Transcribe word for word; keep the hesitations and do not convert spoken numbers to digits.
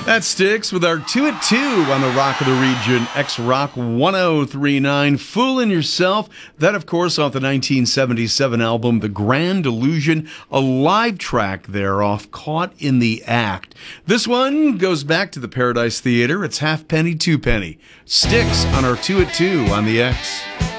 That sticks with our two at two on the Rock of the Region, X-Rock one oh three point nine, Fooling Yourself. That, of course, off the nineteen seventy-seven album, The Grand Illusion, a live track there off Caught in the Act. This one goes back to the Paradise Theater. It's Halfpenny, Two Penny. Sticks on our two at two on the X.